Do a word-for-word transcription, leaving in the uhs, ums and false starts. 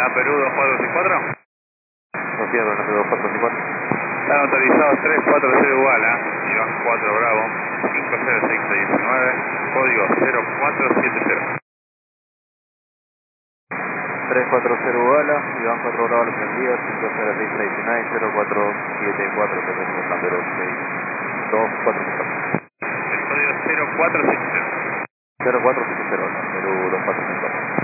Lima, Perú dos cuatro seis cuatro. Sofía, Bravo dos cuatro seis cuatro. Están autorizados tres cuatro cero Iguala, Iván cuatro Bravo, cinco cero seis seis nueve, código cero cuatro siete cero. tres cuatro cero Ugala, Iván cuatro Bravo, los envíos, cinco cero seis seis nueve, cero cuatro siete cuatro, cero seis dos cuatro cinco. El código cero cuatro siete cero. cero cuatro siete cero, Perú dos cuatro cinco.